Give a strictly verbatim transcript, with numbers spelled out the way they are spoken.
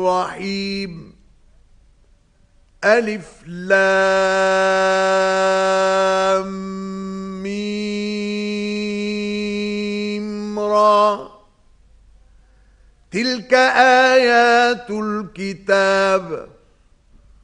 الرحيم ألف لام ميم را تلك آيات الكتاب